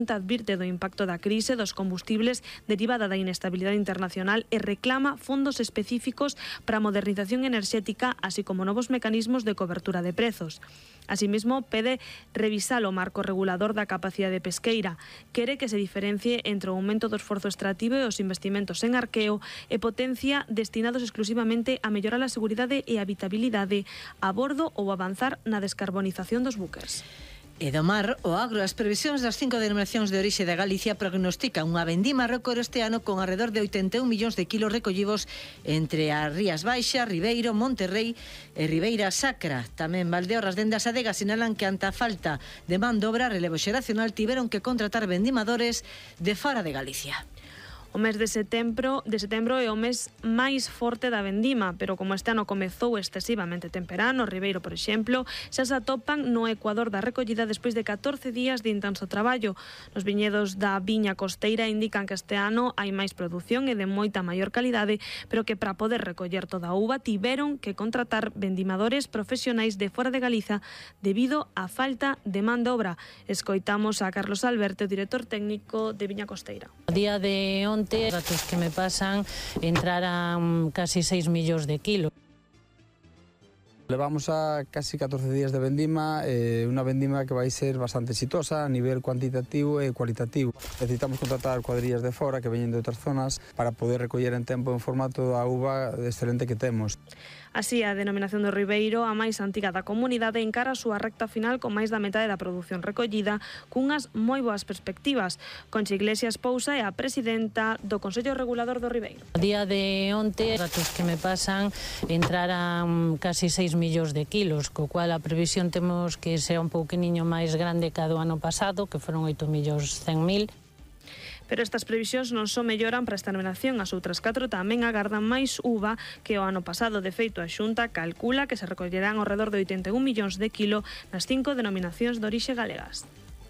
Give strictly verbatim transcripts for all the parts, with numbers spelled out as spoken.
advirte do impacto da crise dos combustibles derivada da inestabilidade internacional e reclama fondos específicos para a modernización enerxética, así como novos mecanismos de cobertura de prezos. Asimismo, pede revisar o marco regulador da capacidade pesqueira. Quere que se diferencie entre o aumento do esforzo extractivo e os investimentos en arqueo e potencia destinados exclusivamente a mellorar a seguridade e a habitabilidade a bordo ou avanzar na descarbonización dos buques. E do mar, o agro, as previsións das cinco denominacións de orixe de Galicia prognostican unha vendima récord este ano con alrededor de oitenta e un millóns de kilos recollidos entre as Rías Baixas, Ribeiro, Monterrei e Ribeira Sacra. Tamén Valdeorras dende as adegas sinalan que ante a falta de man de obra relevo xeracional tiveron que contratar vendimadores de fora de Galicia. O mes de setembro, de setembro é o mes máis forte da vendima, pero como este ano comezou excesivamente temperano, Ribeiro, por exemplo, xa se atopan no ecuador da recollida despois de catorce días de intenso traballo. Nos viñedos da viña costeira indican que este ano hai máis produción e de moita maior calidade, pero que para poder recoller toda a uva tiveron que contratar vendimadores profesionais de fora de Galiza debido á falta de man de obra. Escoitamos a Carlos Alberto, director técnico de Viña Costeira. A día de onte, os datos que me pasan, entraran casi seis millóns de kilos. Levamos a casi catorce días de vendima, eh, unha vendima que vai ser bastante exitosa a nivel cuantitativo e cualitativo. Necesitamos contratar cuadrillas de fora que veñen de outras zonas para poder recoller en tempo en formato a uva excelente que temos. Así, a denominación do Ribeiro, a máis antiga da comunidade, encara a súa recta final con máis da metade da produción recollida, cunhas moi boas perspectivas. Concha Iglesias Pousa é a presidenta do Consello Regulador do Ribeiro. A día de onte, os datos que me pasan, entraran casi seis millóns de kilos, co cual a previsión temos que sea un pouquiniño máis grande que a do ano pasado, que foron oito millóns cen mil. Pero estas previsións non só melloran para esta denominación, as outras catro tamén agardan máis uva que o ano pasado. De feito, a Xunta calcula que se recollerán ao redor de oitenta e un millóns de kilo nas cinco denominacións de orixe galegas.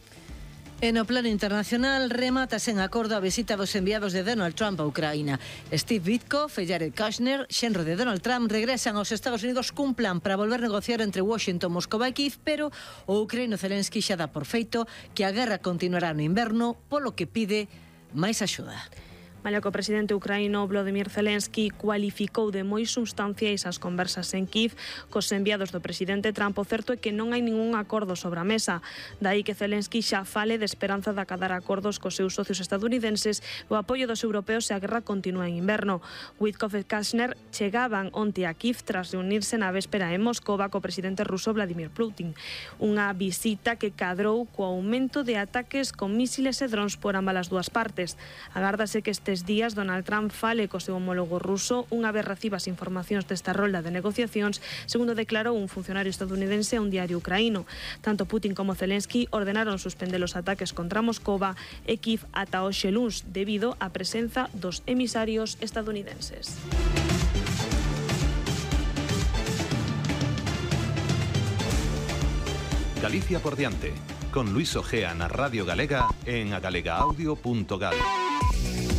E no plano internacional remata sen acordo a visita dos enviados de Donald Trump a Ucraína. Steve Witkoff e Jared Kushner, xenro de Donald Trump, regresan aos Estados Unidos cun plan para volver negociar entre Washington, Moscova e Kiev, pero o ucraíno Zelensky xa dá por feito que a guerra continuará no inverno, polo que pide máis axuda. Malia que o presidente ucraíno Volodymyr Zelensky cualificou de moi substanciais as conversas en Kiev cos enviados do presidente Trump, o certo é que non hai ningún acordo sobre a mesa. Daí que Zelensky xa fale de esperanza de acadar acordos cos seus socios estadounidenses e o apoio dos europeos se a guerra continúa en inverno. Witkoff e Kushner chegaban onte a Kiev tras reunirse na véspera en Moscova co presidente ruso Vladimir Putin. Unha visita que cadrou co aumento de ataques con mísiles e drons por ambas as dúas partes. Agárdase que este Estes días Donald Trump fale co seu homólogo ruso unha vez reciba as informacións desta rolda de negociacións, segundo declarou un funcionario estadounidense a un diario ucraíno. Tanto Putin como Zelensky ordenaron suspender os ataques contra Moscova e Kiev ata hoxe luns debido á presenza dos emisarios estadounidenses. Galicia por diante, con Luis Ojea na Radio Galega en agalega audio punto gal.